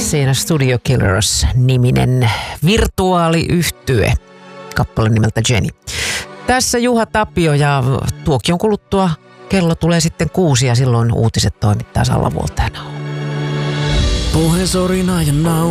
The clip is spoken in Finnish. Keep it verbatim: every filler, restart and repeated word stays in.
siinä Studio Killers-niminen virtuaaliyhtye, kappale nimeltä Jenny. Tässä Juha Tapio ja tuokion kuluttua kello tulee sitten kuusi ja silloin uutiset toimittaa Salla Vuoltajana. Puhe sorina ja nau.